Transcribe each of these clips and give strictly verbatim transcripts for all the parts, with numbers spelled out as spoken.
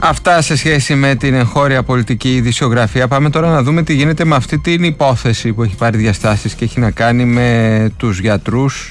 Αυτά σε σχέση με την εγχώρια πολιτική ειδησιογραφία. Πάμε τώρα να δούμε τι γίνεται με αυτή την υπόθεση που έχει πάρει διαστάσεις και έχει να κάνει με τους γιατρούς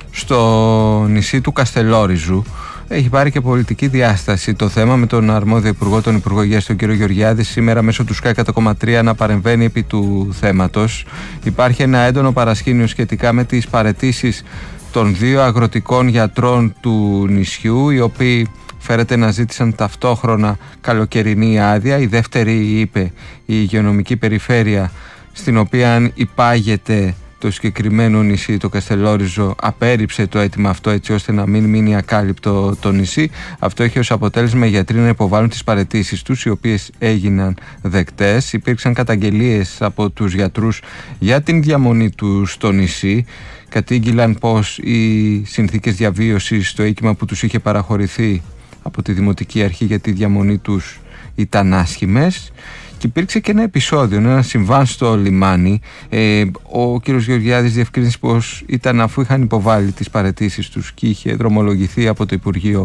στο νησί του Καστελόριζου. Έχει πάρει και πολιτική διάσταση το θέμα, με τον αρμόδιο υπουργό, τον Υπουργό Υγείας, τον κύριο Γεωργιάδη, σήμερα μέσω του Sky εκατό κόμμα τρία να παρεμβαίνει επί του θέματος. Υπάρχει ένα έντονο παρασκήνιο σχετικά με τις παραιτήσεις των δύο αγροτικών γιατρών του νησιού, οι οποίοι φέρεται να ζήτησαν ταυτόχρονα καλοκαιρινή άδεια. Η δεύτερη, είπε, η υγειονομική περιφέρεια στην οποία υπάγεται το συγκεκριμένο νησί, το Καστελόριζο, απέρριψε το αίτημα αυτό έτσι ώστε να μην μείνει ακάλυπτο το νησί. Αυτό έχει ως αποτέλεσμα οι γιατροί να υποβάλουν τις παραιτήσεις τους, οι οποίες έγιναν δεκτές. Υπήρξαν καταγγελίες από τους γιατρούς για την διαμονή τους στο νησί. Κατήγγυλαν πως οι συνθήκες διαβίωσης στο οίκημα που τους είχε παραχωρηθεί από τη Δημοτική Αρχή για τη διαμονή τους ήταν άσχημες. Και υπήρξε και ένα επεισόδιο, ένα συμβάν στο λιμάνι. Ε, ο κύριος Γεωργιάδης διευκρίνησε πως ήταν αφού είχαν υποβάλει τις παραιτήσεις τους και είχε δρομολογηθεί από το Υπουργείο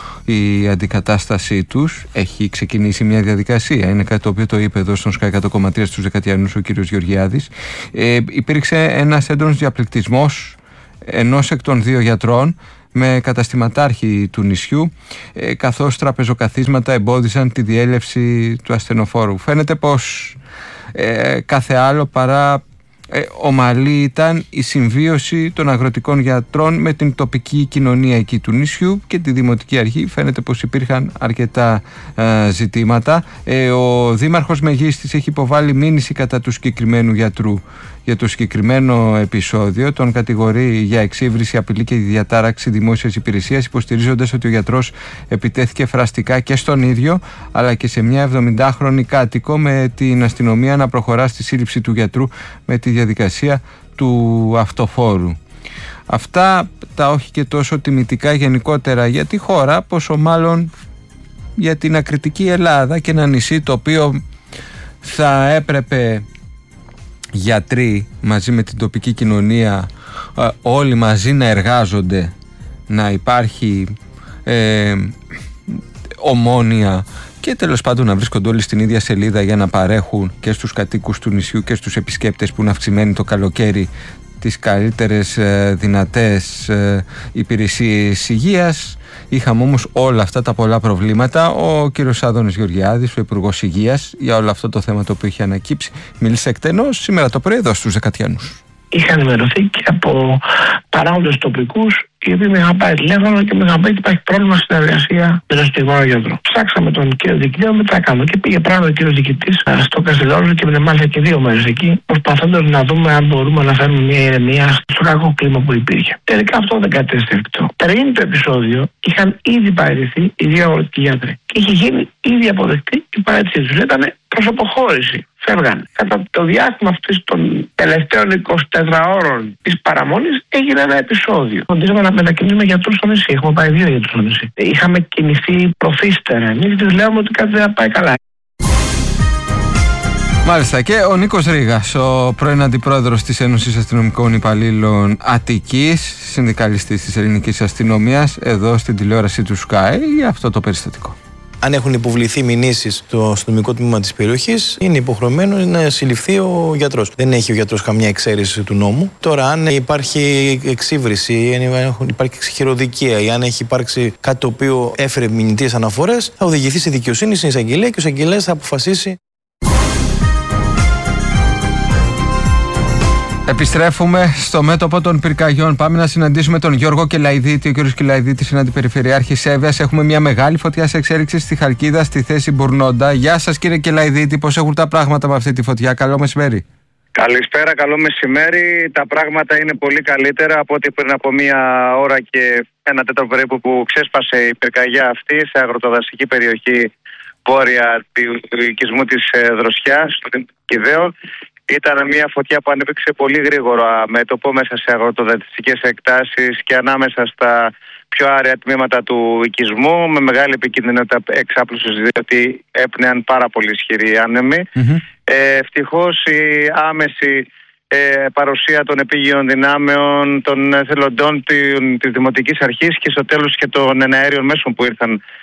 η αντικατάστασή τους. Έχει ξεκινήσει μια διαδικασία. Είναι κάτι το οποίο το είπε εδώ στον Sky εκατό κόμμα τρία στους Δεκατιανούς ο κύριος Γεωργιάδης. Ε, υπήρξε ένας έντονος διαπληκτισμός ενός εκ των δύο γιατρών με καταστηματάρχη του νησιού, ε, καθώς τραπεζοκαθίσματα εμπόδισαν τη διέλευση του ασθενοφόρου. Φαίνεται πως ε, κάθε άλλο παρά ε, ομαλή ήταν η συμβίωση των αγροτικών γιατρών με την τοπική κοινωνία εκεί του νησιού και τη Δημοτική Αρχή. Φαίνεται πως υπήρχαν αρκετά ε, ζητήματα. Ε, ο Δήμαρχος Μεγίστης έχει υποβάλει μήνυση κατά του συγκεκριμένου γιατρού για το συγκεκριμένο επεισόδιο. Τον κατηγορεί για εξύβριση, απειλή και διατάραξη δημόσιας υπηρεσίας, υποστηρίζοντας ότι ο γιατρός επιτέθηκε φραστικά και στον ίδιο αλλά και σε μια εβδομηντάχρονη κάτοικο, με την αστυνομία να προχωρά στη σύλληψη του γιατρού με τη διαδικασία του αυτοφόρου. Αυτά τα όχι και τόσο τιμητικά γενικότερα για τη χώρα, πόσο μάλλον για την ακριτική Ελλάδα και ένα νησί το οποίο θα έπρεπε γιατροί μαζί με την τοπική κοινωνία όλοι μαζί να εργάζονται, να υπάρχει ε, ομόνοια και τέλος πάντων να βρίσκονται όλοι στην ίδια σελίδα για να παρέχουν και στους κατοίκους του νησιού και στους επισκέπτες που είναι αυξημένοι το καλοκαίρι τις καλύτερες ε, δυνατές ε, υπηρεσίες υγείας. Είχαμε όμως όλα αυτά τα πολλά προβλήματα. Ο κύριος Άδωνης Γεωργιάδης, ο Υπουργός Υγείας, για όλο αυτό το θέμα το οποίο είχε ανακύψει, μίλησε εκτενώς σήμερα το πρωί εδώ στους Δεκατιανούς. Είχα ενημερωθεί και από παράγοντες τοπικούς, οι οποίοι με είχαν πάρει τηλέφωνο και με είχαν πει ότι υπάρχει πρόβλημα στην εργασία με τον συγκεκριμένο γιατρό. Ψάξαμε τον κύριο διοικητή, μετά κάνουμε και πήγε πράγμα ο κύριος διοικητής στο Καστελόριζο και με μάλιστα και δύο μέρες εκεί, προσπαθώντας να δούμε αν μπορούμε να φέρουμε μια ηρεμία στο κακό κλίμα που υπήρχε. Τελικά αυτό δεν κατέστη εφικτό. Πριν το επεισόδιο είχαν ήδη παραιτηθεί οι δύο αγροτικοί γιατροί και είχε γίνει ήδη αποδεκτή η παραιτησή τους. Ήταν προς αποχώρηση. Φεύγανε. Κατά το διάστημα αυτής των τελευταίων εικοσιτετράωρων της παραμονής έγινε ένα επεισόδιο. Φροντίζαμε να μετακινήσουμε γιατρούς στο νησί. Έχουμε πάει δύο γιατρούς στο νησί. Είχαμε κινηθεί προθύστερα. Εμείς τους λέμε ότι κάτι δεν πάει καλά. Μάλιστα, και ο Νίκος Ρήγας, ο πρώην αντιπρόεδρος της Ένωσης Αστυνομικών Υπαλλήλων Αττικής, συνδικαλιστής της ελληνικής αστυνομίας, εδώ στην τηλεόραση του Sky για αυτό το περιστατικό. Αν έχουν υποβληθεί μηνύσεις στο αστυνομικό τμήμα της περιοχής, είναι υποχρεωμένο να συλληφθεί ο γιατρός. Δεν έχει ο γιατρός καμιά εξαίρεση του νόμου. Τώρα, αν υπάρχει εξύβριση, αν υπάρχει χειροδικία ή αν έχει υπάρξει κάτι το οποίο έφερε μηνυτικές αναφορές, θα οδηγηθεί στη δικαιοσύνη, στην εισαγγελία και ο εισαγγελέας θα αποφασίσει. Επιστρέφουμε στο μέτωπο των πυρκαγιών. Πάμε να συναντήσουμε τον Γιώργο Κελαϊδίτη. Ο κ. Κελαϊδίτης είναι αντιπεριφερειάρχης Εύβοιας. Έχουμε μια μεγάλη φωτιά σε εξέλιξη στη Χαλκίδα, στη θέση Μπουρνόντα. Γεια σας, κύριε Κελαϊδίτη, πώς έχουν τα πράγματα με αυτή τη φωτιά? Καλό μεσημέρι. Καλησπέρα, καλό μεσημέρι. Τα πράγματα είναι πολύ καλύτερα από ό,τι πριν από μία ώρα και ένα τέταρτο περίπου που ξέσπασε η πυρκαγιά αυτή σε αγροτοδασική περιοχή βόρεια του οικισμού της Δροσιάς, στο Κηδαίο. Ήταν μια φωτιά που ανέπτυξε πολύ γρήγορα μέτωπο μέσα σε αγροτοδασικές εκτάσεις και ανάμεσα στα πιο άραια τμήματα του οικισμού, με μεγάλη επικίνδυνοτητα εξάπλωσης, διότι έπνεαν πάρα πολύ ισχυροί άνεμοι. Mm-hmm. Ε, ευτυχώς η άμεση ε, παρουσία των επίγειων δυνάμεων, των εθελοντών της Δημοτικής Αρχής και στο τέλος και των εναέριων μέσων που ήρθαν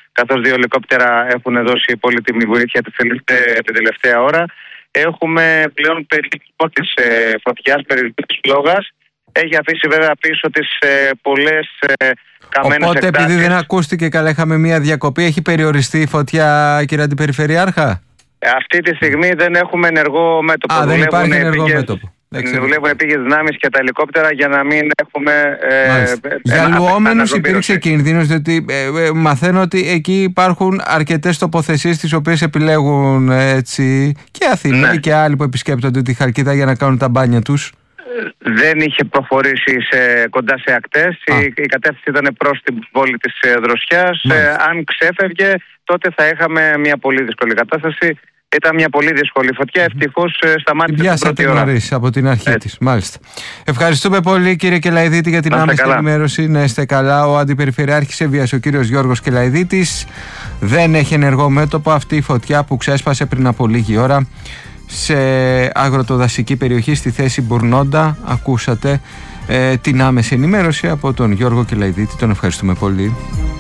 καθώς δύο ελικόπτερα έχουν δώσει πολύτιμη βοήθεια την τελευταία, την τελευταία ώρα. Έχουμε πλέον περιορισμό της ε, φωτιάς, περιορισμό της φλόγας. Έχει αφήσει βέβαια πίσω τις ε, πολλές ε, καμένες Οπότε, εκτάσεις. επειδή δεν ακούστηκε καλά, είχαμε μία διακοπή, έχει περιοριστεί η φωτιά, κύριε Αντιπεριφερειάρχα? Αυτή τη στιγμή δεν έχουμε ενεργό μέτωπο. Α, δεν υπάρχει ενεργό επίγες, μέτωπο. δουλεύουν επίγειες δυνάμεις και τα ελικόπτερα για να μην έχουμε... Ε, για λουόμενους υπήρξε κίνδυνος, διότι ε, ε, μαθαίνω ότι εκεί υπάρχουν αρκετές τοποθεσίες τις οποίες επιλέγουν έτσι, και Αθήνα, ναι, και άλλοι που επισκέπτονται τη Χαλκίδα για να κάνουν τα μπάνια τους. Δεν είχε προχωρήσει σε, κοντά σε ακτές. Η, η κατεύθυνση ήταν προς την πόλη της ε, Δροσιάς. Ε, αν ξέφευγε, τότε θα είχαμε μια πολύ δύσκολη κατάσταση. Ήταν μια πολύ δύσκολη φωτιά. Ευτυχώς ε, σταμάτησε την πρώτη ώρα. Νωρίς, από την αρχή της. Μάλιστα. Ευχαριστούμε πολύ, κύριε Κελαϊδίτη, για την άμεση ενημέρωση. Να είστε καλά. Ο Αντιπεριφερειάρχης Εύβοιας, ο κύριος Γιώργος Κελαϊδίτης. Δεν έχει ενεργό μέτωπο αυτή η φωτιά που ξέσπασε πριν από λίγη ώρα σε αγροτοδασική περιοχή στη θέση Μπουρνόντα. Ακούσατε ε, την άμεση ενημέρωση από τον Γιώργο Κελαϊδίτη. Τον ευχαριστούμε πολύ.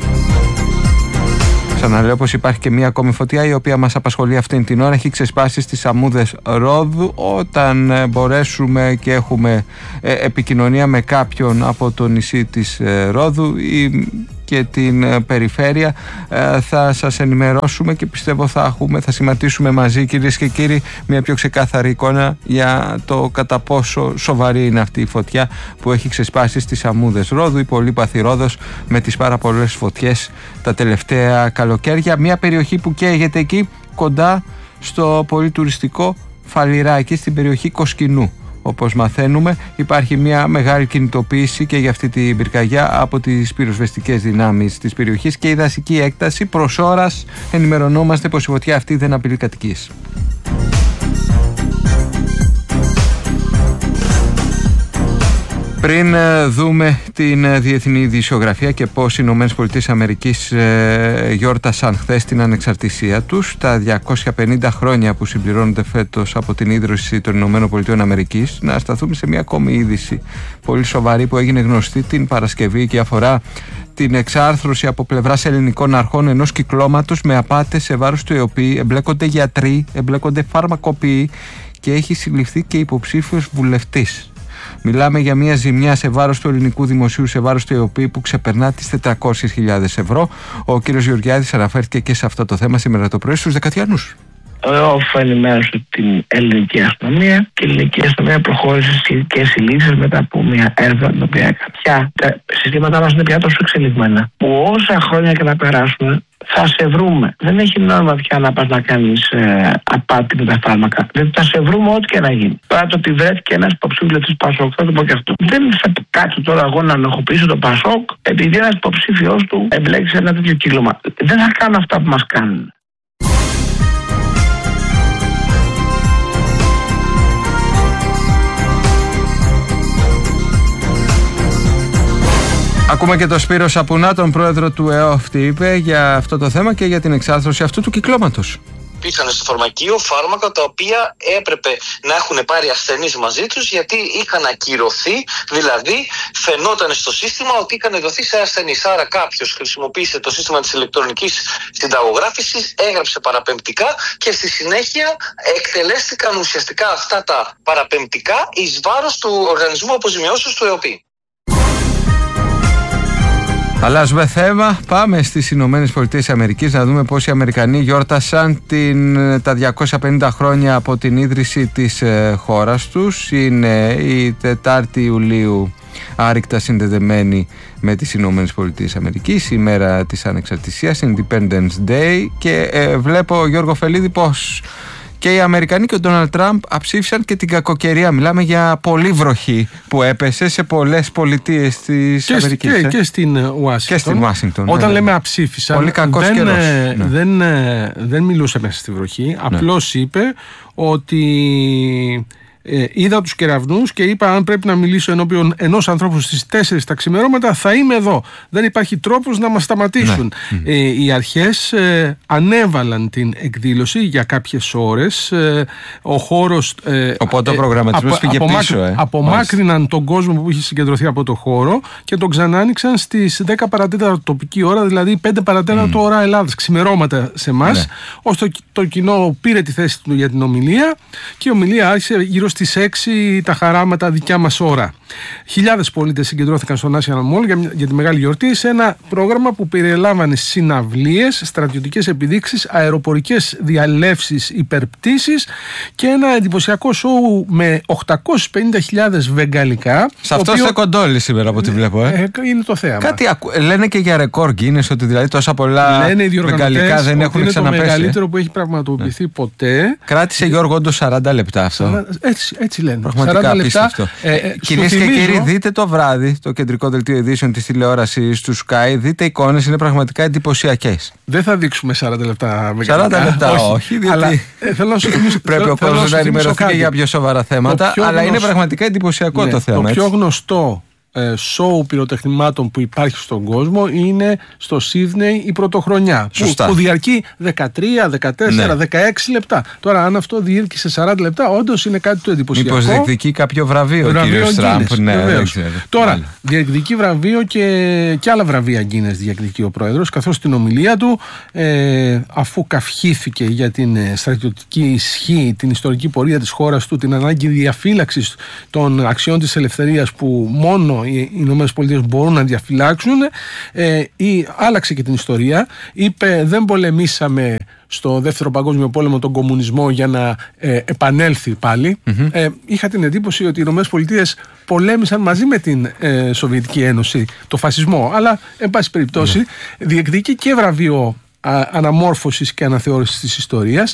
Ξαναλέω πως υπάρχει και μία ακόμη φωτιά η οποία μας απασχολεί αυτήν την ώρα. Έχει ξεσπάσει στις Αμμούδες Ρόδου. Όταν ε, μπορέσουμε και έχουμε ε, επικοινωνία με κάποιον από το νησί της ε, Ρόδου ή και την ε, περιφέρεια, ε, θα σας ενημερώσουμε και πιστεύω θα έχουμε, θα σχηματίσουμε μαζί, κυρίες και κύριοι, μια πιο ξεκάθαρη εικόνα για το κατά πόσο σοβαρή είναι αυτή η φωτιά που έχει ξεσπάσει στις Αμμούδες Ρόδου, η πολύπαθη Ρόδος με τις πάρα πολλές φωτιές τα τελευταία καλοκαίρια. Μια περιοχή που καίγεται εκεί κοντά στο πολύ τουριστικό Φαλιράκι, στην περιοχή Κοσκινού. Όπως μαθαίνουμε, υπάρχει μια μεγάλη κινητοποίηση και για αυτή την πυρκαγιά από τις πυροσβεστικές δυνάμεις της περιοχής και η δασική έκταση. Προς ώρας ενημερωνόμαστε πως η φωτιά αυτή δεν απειλεί κατοικίες. Πριν δούμε την διεθνή ειδησιογραφία και πώς οι Ηνωμένες Πολιτείες Αμερικής γιόρτασαν χθες την ανεξαρτησία τους, τα διακόσια πενήντα χρόνια που συμπληρώνονται φέτος από την ίδρυση των Ηνωμένων Πολιτείων Αμερικής, να σταθούμε σε μια ακόμη είδηση πολύ σοβαρή που έγινε γνωστή την Παρασκευή και αφορά την εξάρθρωση από πλευράς ελληνικών αρχών ενός κυκλώματος με απάτες σε βάρος του ΕΟΠΗ. Εμπλέκονται γιατροί, εμπλέκονται φαρμακοποιοί και έχει συλληφθεί και υποψήφιος βουλευτής. Μιλάμε για μια ζημιά σε βάρος του ελληνικού δημοσίου, σε βάρος του ΕΟΠΗ που ξεπερνά τις τετρακόσιες χιλιάδες ευρώ. Ο κύριος Γεωργιάδης αναφέρθηκε και σε αυτό το θέμα σήμερα το πρωί στους Δεκατιανούς. Εγώ ενημέρωσε την ελληνική αστυνομία και η ελληνική αστυνομία προχώρησε στις σχετικές συλλήψεις μετά από μια έρευνα την οποία έκανε. Πια τα συστήματά μας είναι πια τόσο εξελιγμένα που όσα χρόνια και να περάσουμε θα σε βρούμε. Δεν έχει νόημα πια να πας να κάνεις ε, απάτη με τα φάρμακα. Δηλαδή θα σε βρούμε ό,τι και να γίνει. Τώρα το ότι βρέθηκε ένας υποψήφιος της Πασόκ, θα το πω και αυτό. Δεν θα κάτσω τώρα εγώ να ενοχοποιήσω το Πασόκ επειδή ένας υποψήφιος του εμπλέξει σε ένα τέτοιο κύκλωμα. Δεν θα κάνω αυτά που μας κάνουν. Ακούμε και τον Σπύρο Σαπουνά, τον πρόεδρο του ΕΟΦ, τι είπε για αυτό το θέμα και για την εξάρθρωση αυτού του κυκλώματος. Πήγαν στο φαρμακείο φάρμακα τα οποία έπρεπε να έχουν πάρει ασθενείς μαζί τους γιατί είχαν ακυρωθεί, δηλαδή φαινόταν στο σύστημα ότι είχαν δοθεί σε ασθενείς. Άρα κάποιος χρησιμοποίησε το σύστημα της ηλεκτρονικής συνταγογράφησης, έγραψε παραπεμπτικά και στη συνέχεια εκτελέστηκαν ουσιαστικά αυτά τα παραπεμπτικά εις βάρος του Οργανισμού Αποζημιώσεως του ΕΟΠΗ. Αλλάζουμε θέμα, πάμε στις Ηνωμένες Πολιτείες Αμερικής να δούμε πώς οι Αμερικανοί γιόρτασαν την, τα διακόσια πενήντα χρόνια από την ίδρυση της ε, χώρας τους. Είναι η τετάρτη Ιουλίου άρρηκτα συνδεδεμένη με τις Ηνωμένες Πολιτείες Αμερικής, η μέρα της ανεξαρτησίας, Independence Day, και ε, βλέπω, Γιώργο Φελίδη, πως και οι Αμερικανοί και ο Ντόναλντ Τραμπ αψήφισαν και την κακοκαιρία. Μιλάμε για πολύ βροχή που έπεσε σε πολλές πολιτείες της Αμερικής. Και, ε? και στην Ουάσιγκτον. Και στην Ουάσιγκτον. Όταν ναι, λέμε αψήφισαν, πολύ κακός δεν, καιρός, ναι. δεν, δεν, δεν μιλούσε μέσα στη βροχή. Ναι. Απλώς είπε ότι Ε, είδα τους κεραυνούς και είπα: αν πρέπει να μιλήσω ενώπιον ενός ανθρώπου στις τέσσερις τα ξημερώματα, θα είμαι εδώ. Δεν υπάρχει τρόπος να μας σταματήσουν. Ναι. Ε, οι αρχές ε, ανέβαλαν την εκδήλωση για κάποιες ώρες. Ε, ο χώρος. Ε, Οπότε ο προγραμματισμός πήγε πίσω. Ε. Απομάκρυναν τον κόσμο που είχε συγκεντρωθεί από το χώρο και τον ξανάνοιξαν στις δέκα παρατέταρτο τοπική ώρα, δηλαδή πέντε παρατέταρτο mm. ώρα Ελλάδας, ξημερώματα σε εμάς. Ναι. Ώστε το, το κοινό πήρε τη θέση του για την ομιλία και η ομιλία άρχισε γύρω στις έξι τα χαράματα δικιά μας ώρα. Χιλιάδες πολίτες συγκεντρώθηκαν στο National Mall για, για τη μεγάλη γιορτή σε ένα πρόγραμμα που περιλάμβανε συναυλίες, στρατιωτικές επιδείξεις, αεροπορικές διαλεύσεις, υπερπτήσεις και ένα εντυπωσιακό σοου με οκτακόσιες πενήντα χιλιάδες βεγγαλικά. Σε αυτό είστε κοντόλοι σήμερα από ό,τι βλέπω. Ε. Ε, είναι το θέαμα. Κάτι ακου... λένε και για ρεκόρ Guinness ότι δηλαδή τόσα πολλά βεγγαλικά δεν έχουν ξαναπέσει. Είναι το μεγαλύτερο που έχει πραγματοποιηθεί ναι. ποτέ. Κράτησε Γιώργο όντως σαράντα λεπτά αυτό. Έτσι, έτσι λένε. Πραγματικά απίστευτο. Ε, ε, Κυρίες και κύριοι, δείτε το βράδυ το κεντρικό δελτίο ειδήσεων της τηλεόρασης του Sky. Δείτε εικόνες, είναι πραγματικά εντυπωσιακές. Δεν θα δείξουμε σαράντα λεπτά. σαράντα λεπτά, όχι. όχι διότι αλλά, ε, θέλω να σου θυμίσω, πρέπει ο κόσμος να ενημερωθεί και για πιο σοβαρά θέματα. Αλλά γνωστό, είναι πραγματικά εντυπωσιακό ναι, το θέμα. Το πιο γνωστό σοου πυροτεχνημάτων που υπάρχει στον κόσμο είναι στο Σίδνεϊ η πρωτοχρονιά που, που διαρκεί δεκατρία, δεκατέσσερα, ναι. δεκαέξι λεπτά. Τώρα αν αυτό διήρκησε σαράντα λεπτά, όντως είναι κάτι το εντυπωσιακό. Μήπως διεκδικεί κάποιο βραβείο ο κύριος Τραμπ? Ναι, τώρα μάλλον. διεκδικεί βραβείο και, και άλλα βραβεία Guinness διεκδικεί ο πρόεδρος, καθώς στην ομιλία του ε, αφού καυχήθηκε για την στρατιωτική ισχύ, την ιστορική πορεία της χώρας του, την ανάγκη διαφύλαξης των αξιών της ελευθερίας που μόνο οι Ηνωμένες Πολιτείες μπορούν να διαφυλάξουν, ε, ή άλλαξε και την ιστορία. Είπε: δεν πολεμήσαμε στο δεύτερο παγκόσμιο πόλεμο τον κομμουνισμό για να ε, επανέλθει πάλι. Mm-hmm. Ε, είχα την εντύπωση ότι οι Ηνωμένες Πολιτείες πολέμησαν μαζί με την ε, Σοβιετική Ένωση το φασισμό, αλλά εν πάση περιπτώσει mm-hmm. διεκδικεί και βραβείο αναμόρφωσης και αναθεώρησης της ιστορίας.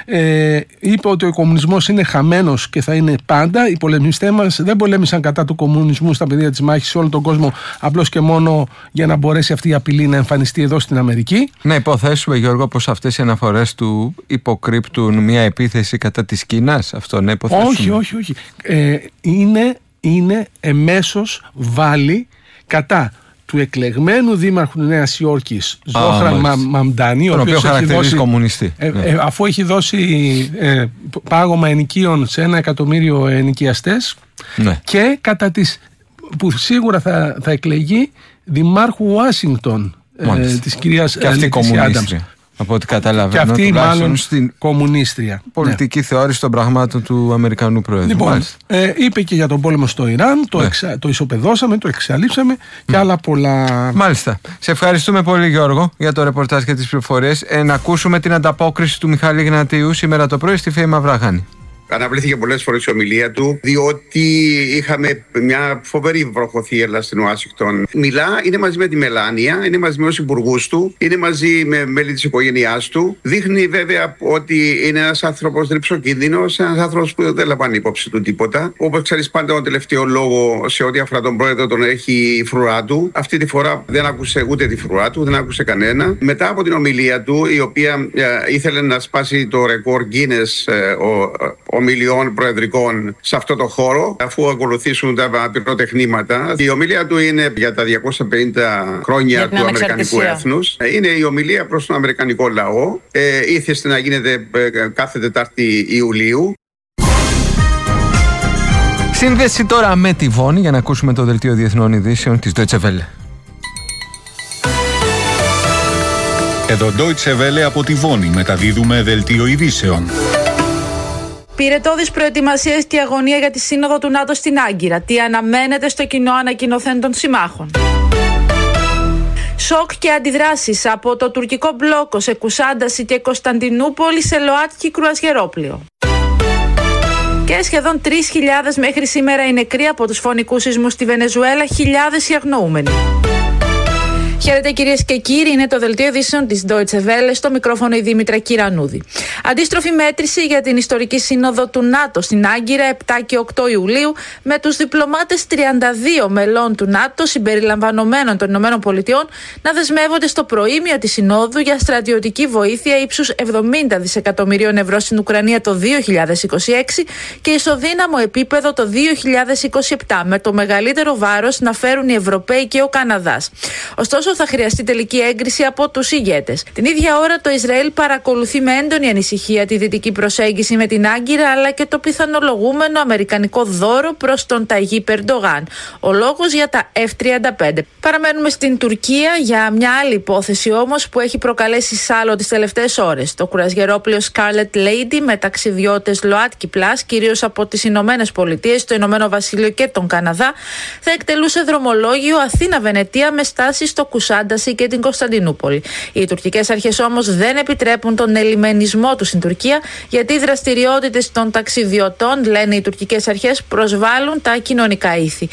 Ε, είπε ότι ο κομμουνισμός είναι χαμένος και θα είναι πάντα. Οι πολεμιστές μας δεν πολέμησαν κατά του κομμουνισμού στα πεδία της μάχης σε όλο τον κόσμο, απλώς και μόνο για να μπορέσει αυτή η απειλή να εμφανιστεί εδώ στην Αμερική. Να υποθέσουμε, Γιώργο, πως αυτές οι αναφορές του υποκρύπτουν μια επίθεση κατά της Κίνας. Αυτό να υποθέσουμε? Όχι, όχι, όχι. Ε, είναι, είναι εμέσως βάλει κατά του εκλεγμένου δήμαρχου Νέας Υόρκης, Ζόχραν Μα, Μαμντάνη, τον οποίο χαρακτηρίζει κομμουνιστή. Ε, ε, αφού έχει δώσει ε, πάγωμα ενοικίων σε ένα εκατομμύριο ενοικιαστές, ναι. και κατά τις, που σίγουρα θα, θα εκλεγεί, δημάρχου Ουάσιγκτον, ε, της κυρίας Λέτσι Άνταμς. Από ό,τι καταλαβαίνω. Και αυτή μάλλον στην κομμουνίστρια. Πολιτική ναι. θεώρηση των πραγμάτων του Αμερικανού Πρόεδρου. Λοιπόν, ε, είπε και για τον πόλεμο στο Ιράν, το, ναι. εξα, το ισοπεδώσαμε, το εξαλείψαμε mm. και άλλα πολλά. Μάλιστα. Σε ευχαριστούμε πολύ, Γιώργο, για το ρεπορτάζ και τις πληροφορίες. Ε, να ακούσουμε την ανταπόκριση του Μιχάλη Γνατίου σήμερα το πρωί στη Φέη Μαυραγάνη. Αναβλήθηκε πολλές φορές η ομιλία του, διότι είχαμε μια φοβερή βροχοθύελλα στην Ουάσιγκτον. Μιλά, είναι μαζί με τη Μελάνια, είναι μαζί με τους υπουργούς του, είναι μαζί με μέλη της οικογένειάς του. Δείχνει βέβαια ότι είναι ένας άνθρωπος ρυψοκίνδυνος, ένας άνθρωπος που δεν λαμβάνει υπόψη του τίποτα. Όπως ξέρεις, πάντα τον τελευταίο λόγο σε ό,τι αφορά τον πρόεδρο τον έχει η φρουρά του. Αυτή τη φορά δεν άκουσε ούτε τη φρουρά του, δεν άκουσε κανένα. Μετά από την ομιλία του, η οποία ε, ήθελε να σπάσει το ρεκόρ Guinness, ε, ο, ομιλιών προεδρικών σε αυτό το χώρο, αφού ακολουθήσουν τα πυροτεχνήματα. Η ομιλία του είναι για τα διακόσια πενήντα χρόνια του Αμερικανικού έθνους. Είναι η ομιλία προς τον Αμερικανικό λαό. Ε, ήθεστε να γίνεται ε, κάθε Τετάρτη Ιουλίου. Σύνδεση τώρα με τη Βόνη για να ακούσουμε το δελτίο διεθνών ειδήσεων της Deutsche Welle. Εδώ Deutsche Welle από τη Βόνη μεταδίδουμε δελτίο ειδήσεων. Πυρετώδεις προετοιμασίες και αγωνία για τη σύνοδο του ΝΑΤΟ στην Άγκυρα. Τι αναμένεται στο κοινό ανακοινωθέν των συμμάχων. Σοκ και αντιδράσεις από το τουρκικό μπλόκο σε Κουσάνταση και Κωνσταντινούπολη σε ΛΟΑΤΚΙ και κρουαζιερόπλοιο. Και σχεδόν τρεις χιλιάδες μέχρι σήμερα οι νεκροί από τους φωνικούς σεισμούς στη Βενεζουέλα, χιλιάδες οι αγνοούμενοι. Χαίρετε κυρίες και κύριοι, είναι το δελτίο ειδήσεων της Deutsche Welle, στο μικρόφωνο η Δήμητρα Κυρανούδη. Αντίστροφη μέτρηση για την ιστορική σύνοδο του ΝΑΤΟ στην Άγκυρα επτά και οκτώ Ιουλίου, με τους διπλωμάτες τριάντα δύο μελών του ΝΑΤΟ συμπεριλαμβανομένων των Ηνωμένων Πολιτειών να δεσμεύονται στο προήμιο της Συνόδου για στρατιωτική βοήθεια ύψους εβδομήντα δισεκατομμυρίων ευρώ στην Ουκρανία το δύο χιλιάδες είκοσι έξι και ισοδύναμο επίπεδο το δύο χιλιάδες είκοσι επτά, με το μεγαλύτερο βάρος να φέρουν οι Ευρωπαίοι και ο Καναδάς. Ωστόσο, θα χρειαστεί τελική έγκριση από τους ηγέτες. Την ίδια ώρα, το Ισραήλ παρακολουθεί με έντονη ανησυχία τη δυτική προσέγγιση με την Άγκυρα, αλλά και το πιθανολογούμενο αμερικανικό δώρο προς τον Ταγίπ Ερντογάν. Ο λόγος για τα εφ τριάντα πέντε. Παραμένουμε στην Τουρκία για μια άλλη υπόθεση όμως που έχει προκαλέσει σάλο τις τελευταίες ώρες. Το κουρασγερόπλοιο Scarlet Lady με ταξιδιώτες ΛΟΑΤΚΙ Plus, κυρίως από τις Ηνωμένες Πολιτείες, το Ηνωμένο Βασίλειο και τον Καναδά, θα εκτελούσε δρομολόγιο Αθήνα-Βενετία με στάση στο Κουσάνταση και την Κωνσταντινούπολη. Οι τουρκικές αρχές όμως δεν επιτρέπουν τον ελιμενισμό του στην Τουρκία, γιατί οι δραστηριότητες των ταξιδιωτών, λένε οι τουρκικές αρχές, προσβάλλουν τα κοινωνικά ήθη.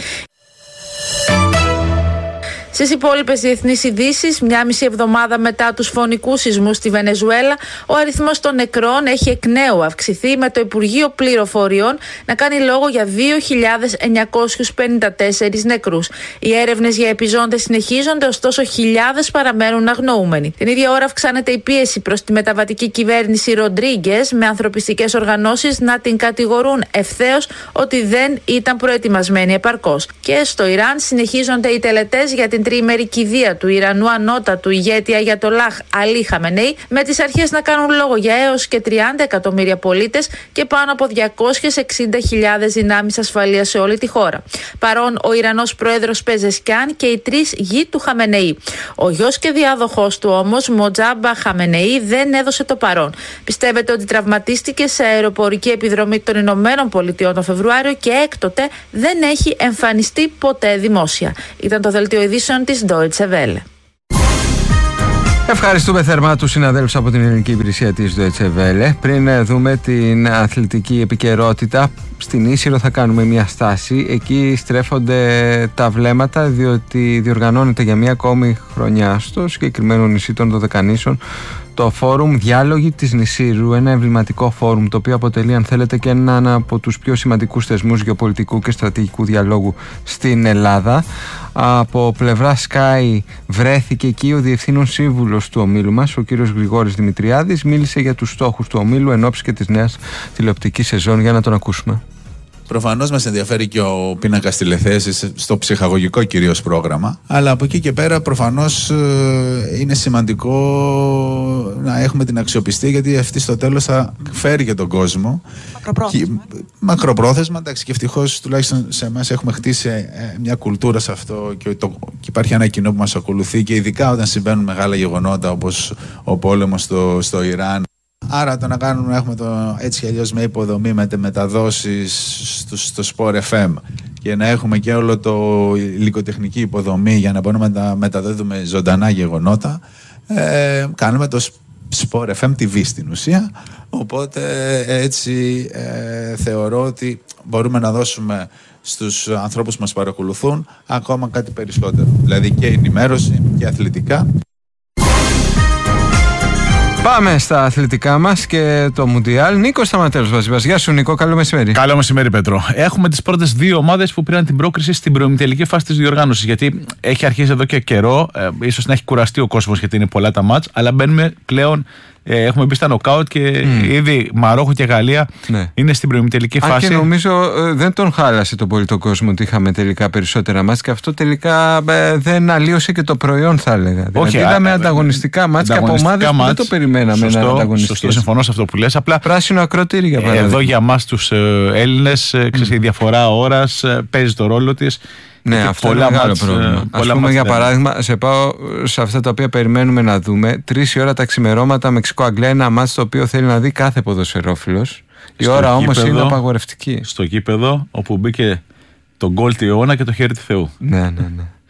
Στις υπόλοιπες διεθνείς ειδήσεις, μια μισή εβδομάδα μετά τους φωνικούς σεισμούς στη Βενεζουέλα, ο αριθμός των νεκρών έχει εκ νέου αυξηθεί, με το Υπουργείο Πληροφοριών να κάνει λόγο για δύο χιλιάδες εννιακόσιους πενήντα τέσσερις νεκρούς. Οι έρευνες για επιζώντες συνεχίζονται, ωστόσο χιλιάδες παραμένουν αγνοούμενοι. Την ίδια ώρα αυξάνεται η πίεση προς τη μεταβατική κυβέρνηση Ροντρίγκες, με ανθρωπιστικές οργανώσεις να την κατηγορούν ευθέως ότι δεν ήταν προετοιμασμένη επαρκώς. Και στο Ιράν συνεχίζονται οι τελετές για την τριήμερη κηδεία του Ιρανού ανώτατου ηγέτη Αγιατολάχ Αλί Χαμενέι, με τις αρχές να κάνουν λόγο για έως και τριάντα εκατομμύρια πολίτες και πάνω από διακόσιες εξήντα χιλιάδες δυνάμεις ασφαλείας σε όλη τη χώρα. Παρόν ο Ιρανός πρόεδρος Πεζεσκιάν και οι τρεις γη του Χαμενέι. Ο γιος και διάδοχός του όμως, Μοτζάμπα Χαμενέι, δεν έδωσε το παρόν. Πιστεύετε ότι τραυματίστηκε σε αεροπορική επιδρομή των Ηνωμένων Πολιτειών τον Φεβρουάριο και έκτοτε δεν έχει εμφανιστεί ποτέ δημόσια. Ήταν το δελτίο ειδήσεων της Deutsche Welle. Ευχαριστούμε θερμά τους συναδέλφους από την ελληνική υπηρεσία της Deutsche Welle. Πριν δούμε την αθλητική επικαιρότητα, στην Ίσυρο θα κάνουμε μια στάση. Εκεί στρέφονται τα βλέμματα, διότι διοργανώνεται για μια ακόμη χρονιά στο συγκεκριμένο νησί των Δωδεκανήσων το φόρουμ Διάλογοι της Νησίρου, ένα εμβληματικό φόρουμ το οποίο αποτελεί, αν θέλετε, και έναν από τους πιο σημαντικούς θεσμούς γεωπολιτικού και στρατηγικού διαλόγου στην Ελλάδα. Από πλευρά Sky βρέθηκε εκεί ο διευθύνων σύμβουλος του ομίλου μας, ο κύριος Γρηγόρης Δημητριάδης. Μίλησε για τους στόχους του ομίλου εν ώψη και της νέας τηλεοπτικής σεζόν. Για να τον ακούσουμε. Προφανώς μας ενδιαφέρει και ο πίνακας τηλεθέασης στο ψυχαγωγικό κυρίως πρόγραμμα, αλλά από εκεί και πέρα προφανώς είναι σημαντικό να έχουμε την αξιοπιστία, γιατί αυτή στο τέλος θα φέρει και τον κόσμο. Μακροπρόθεσμα. Και, μακροπρόθεσμα, εντάξει, και ευτυχώς τουλάχιστον σε εμάς έχουμε χτίσει μια κουλτούρα σε αυτό και, το, και υπάρχει ένα κοινό που μας ακολουθεί, και ειδικά όταν συμβαίνουν μεγάλα γεγονότα όπως ο πόλεμος στο, στο Ιράν. Άρα το να κάνουμε, να έχουμε το έτσι κι αλλιώς με υποδομή, με μεταδόσεις στο, στο Sport εφ εμ, και να έχουμε και όλο το υλικοτεχνική υποδομή για να μπορούμε να τα μεταδίδουμε ζωντανά γεγονότα, ε, κάνουμε το Sport εφ εμ τι βι στην ουσία. Οπότε έτσι ε, θεωρώ ότι μπορούμε να δώσουμε στους ανθρώπους που μας παρακολουθούν ακόμα κάτι περισσότερο, δηλαδή και ενημέρωση και αθλητικά. Πάμε στα αθλητικά μας και το Μουντιάλ. Νίκος Σταματέλος Βαζιβάς. Γεια σου, Νίκο, καλό μεσημέρι. Καλό μεσημέρι, Πέτρο. Έχουμε τις πρώτες δύο ομάδες που πήραν την πρόκριση στην προημιτελική φάση της διοργάνωσης. Γιατί έχει αρχίσει εδώ και καιρό, ε, ίσως να έχει κουραστεί ο κόσμος γιατί είναι πολλά τα μάτς, αλλά μπαίνουμε πλέον. Ε, έχουμε μπει στα νοκάουτ και mm. ήδη Μαρόκο και Γαλλία ναι. είναι στην προημιτελική φάση. Αν και νομίζω ε, δεν τον χάλασε τον πολύ τον κόσμο ότι είχαμε τελικά περισσότερα μάτς, και αυτό τελικά ε, δεν αλλίωσε και το προϊόν, θα έλεγα. Όχι, δηλαδή, είδαμε α, ανταγωνιστικά μάτς και από ομάδες που δεν το περιμέναμε. Σωστό, να ανταγωνιστικές. Σωστό, συμφωνώ σε αυτό που λες. Απλά πράσινο ακροτήρι για παράδειγμα. Εδώ για εμάς τους ε, Έλληνες ε, ξέρεις, mm. η διαφορά ώρας ε, παίζει το ρόλο της. Ναι, αυτό είναι μεγάλο μάτς, πρόβλημα. Ας πούμε, για παράδειγμα, σε πάω σε αυτά τα οποία περιμένουμε να δούμε. Τρεις η ώρα τα ξημερώματα, Μεξικό-Αγγλία, ένα μάτς το οποίο θέλει να δει κάθε ποδοσφαιρόφιλος. Η ώρα όμως είναι απαγορευτική. Στο γήπεδο, όπου μπήκε το γκολ του αιώνα και το χέρι του Θεού. Ναι, ναι, ναι.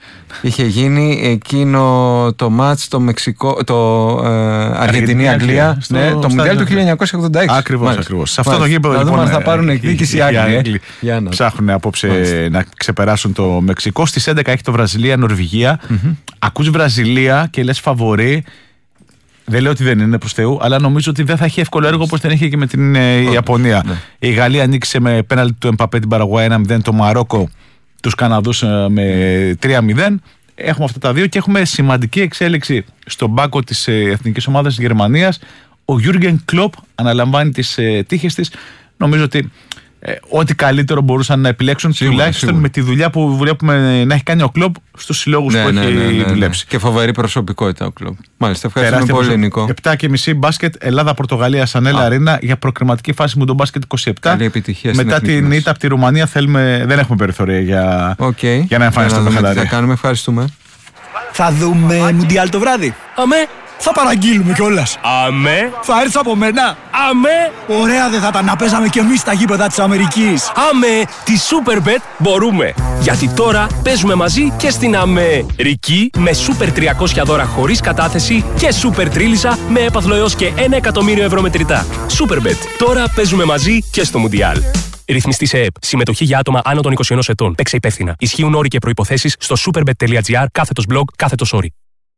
είχε γίνει εκείνο το μάτς το Μεξικό, το ε, Αργεντινή-Αγγλία, ναι, το Μουντιάλ του χίλια εννιακόσια ογδόντα έξι. Ακριβώς, ακριβώς. Σε αυτό το γήπεδο λοιπόν, λοιπόν, θα πάρουν εκδίκηση οι Άγγλοι. Ψάχνουν απόψε Μάλιστα. να ξεπεράσουν το Μεξικό. Στις έντεκα έχει το Βραζιλία-Νορβηγία. Mm-hmm. Ακούς Βραζιλία και λες φαβορί. Δεν λέω ότι δεν είναι προς Θεού, αλλά νομίζω ότι δεν θα έχει εύκολο έργο όπως δεν είχε και με την ε, Ιαπωνία. Ναι. Η Γαλλία ανοίξε με πέναλτι του Εμπαπέ την Παραγουάη ένα μηδέν, το Μαρόκο τους Καναδούς ε, με τρία μηδέν. Έχουμε αυτά τα δύο και έχουμε σημαντική εξέλιξη στον πάγκο της ε, εθνικής ομάδας της Γερμανίας. Ο Γιούργεν Κλοπ αναλαμβάνει τις ε, τύχες της. Νομίζω ότι ε, ό,τι καλύτερο μπορούσαν να επιλέξουν, σίγουρα, τουλάχιστον σίγουρα. με τη δουλειά που βλέπουμε να έχει κάνει ο Κλοπ στους συλλόγους ναι, που ναι, έχει ναι, ναι, ναι, δουλέψει. Και φοβερή προσωπικότητα ο Κλοπ. Μάλιστα, ευχαριστούμε πολύ, Νικό. επτά και μισή μπάσκετ, Ελλάδα-Πορτογαλία, Σανέλα Αρίνα για προκριματική φάση μου τον μπάσκετ είκοσι επτά. Καλή επιτυχία. Μετά την ήττα από τη Ρουμανία θέλουμε, δεν έχουμε περιθώρια για, okay. για να εμφανιστούμε το μετάλλιο. Θα κάνουμε, ευχαριστούμε. Θα δούμε Μουντιάλ το βράδυ. Αμέ. Θα παραγγείλουμε κιόλας. Αμέ. Θα έρθεις από μένα. Αμέ. Ωραία δεν θα τα να παίζαμε κι εμείς στα γήπεδα της Αμερικής. Αμέ. Τη Superbet μπορούμε. Γιατί τώρα παίζουμε μαζί και στην Αμερική με Super τριακόσια δώρα χωρίς κατάθεση και Super Τρίλισσα με έπαθλο έως και ένα εκατομμύριο ευρώ μετρητά. Superbet. Τώρα παίζουμε μαζί και στο Μουντιάλ. Ρυθμιστή σε ΕΕΠ. Συμμετοχή για άτομα άνω των είκοσι ένα ετών. Παίξε υπεύθυνα. Ισχύουν όροι και προϋποθέσεις στο superbet.gr κάθετος blog κάθετος όροι.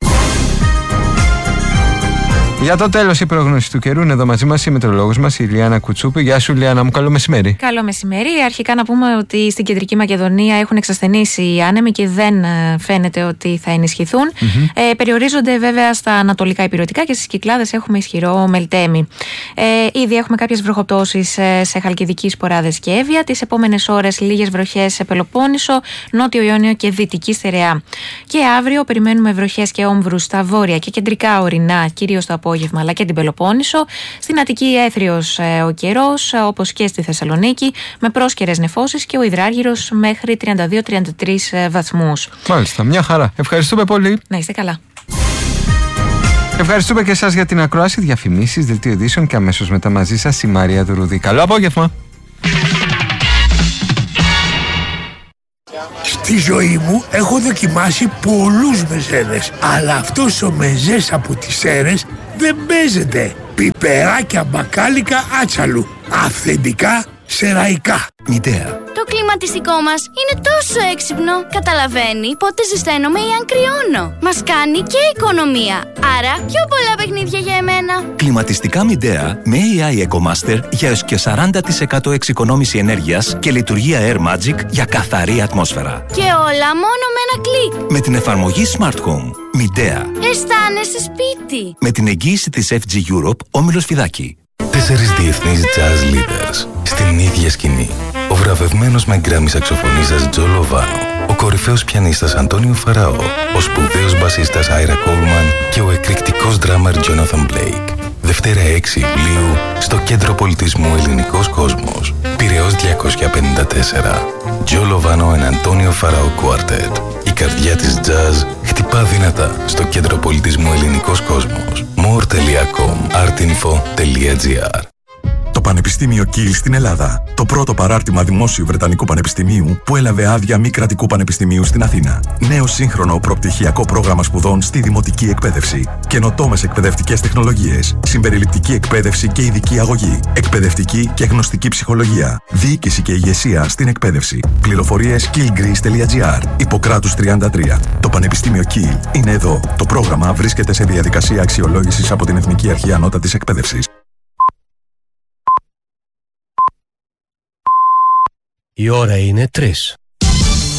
Για το τέλος η πρόγνωση του καιρού είναι εδώ μαζί μας η μετεωρολόγος μας, η Ιλιάνα Κουτσούπη. Γεια σου, Ιλιάνα μου, καλό μεσημέρι. Καλό μεσημέρι. Αρχικά να πούμε ότι στην Κεντρική Μακεδονία έχουν εξασθενήσει οι άνεμοι και δεν φαίνεται ότι θα ενισχυθούν. Mm-hmm. Ε, περιορίζονται βέβαια στα ανατολικά υπηρετικά και στις Κυκλάδες έχουμε ισχυρό μελτέμι. Ε, ήδη έχουμε κάποιες βροχοπτώσεις σε Χαλκιδική, Σποράδες και Εύβοια. Τις επόμενες ώρες λίγες βροχές σε Πελοπόννησο, Νότιο Ιόνιο και Δυτική Στερεά. Και αύριο περιμένουμε βροχές και όμβρους στα βόρεια και κεντρικά ορεινά, κυρίως το απόγευμα, αλλά και την Πελοπόννησο. Στην Αττική έθριος ε, ο καιρός, όπως και στη Θεσσαλονίκη, με πρόσκαιρες νεφώσεις και ο υδράργυρος μέχρι τριάντα δύο με τριάντα τρεις ε, βαθμούς. Μάλιστα, μια χαρά. Ευχαριστούμε πολύ. Να είστε καλά. Ευχαριστούμε και εσάς για την ακρόαση, διαφημίσεις, δελτίο ειδήσεων και αμέσως μετά μαζί σας η Μαρία Δουρουδή. Καλό απόγευμα. Στη ζωή μου έχω δοκιμάσει πολλούς μεζέδες, αλλά αυτός ο μεζές από τις Σέρρες δεν παίζεται. Πιπεράκια μπακάλικα άτσαλου, αυθεντικά σεραϊκά. Μητέα. Το κλιματιστικό μας είναι τόσο έξυπνο. Καταλαβαίνει πότε ζεσταίνομαι ή αν κρυώνω. Μας κάνει και οικονομία. Άρα πιο πολλά παιχνίδια για εμένα. Κλιματιστικά Midea με έι άι EcoMaster για έως και σαράντα τοις εκατό εξοικονόμηση ενέργειας και λειτουργία Air Magic για καθαρή ατμόσφαιρα. Και όλα μόνο με ένα κλικ. Με την εφαρμογή Smart Home. Midea. Αισθάνεσαι σπίτι. Με την εγγύηση της εφ τζι Europe, Όμιλος Φιδάκη. Τέσσερις διεθνείς jazz leaders στην ίδια σκηνή. Ο βραβευμένος με γκράμι σαξοφωνίστας Τζο Λοβάνο, ο κορυφαίος πιανίστας Αντώνιο Φαραώ, ο σπουδαίος μπασίστας Άιρα Κόλμαν και ο εκρηκτικός ντράμερ Τζόναθαν Μπλέικ. Δευτέρα έξι Ιουλίου στο Κέντρο Πολιτισμού Ελληνικός Κόσμος. Πειραιώς διακόσια πενήντα τέσσερα. Τζο Λοβάνο and Αντώνιο Φαραώ Quartet. Η καρδιά της jazz χτυπά δυνατά στο Κέντρο Πολιτισμού Ελληνικός Κόσμος. more τελεία com artinfo τελεία gr. Το Πανεπιστήμιο Κιλ στην Ελλάδα. Το πρώτο παράρτημα δημόσιου Βρετανικού Πανεπιστημίου που έλαβε άδεια μη κρατικού πανεπιστημίου στην Αθήνα. Νέο σύγχρονο προπτυχιακό πρόγραμμα σπουδών στη δημοτική εκπαίδευση. Καινοτόμες εκπαιδευτικές τεχνολογίες. Συμπεριληπτική εκπαίδευση και ειδική αγωγή. Εκπαιδευτική και γνωστική ψυχολογία. Διοίκηση και ηγεσία στην εκπαίδευση. Πληροφορίες killgreece τελεία gr. Ιπποκράτους τριάντα τρία. Το Πανεπιστήμιο Κιλ είναι εδώ. Το πρόγραμμα βρίσκεται σε διαδικασία αξιολόγησης από την Εθνική Αρχή Ανώτατης Εκπαίδευσης. Η ώρα είναι τρεις.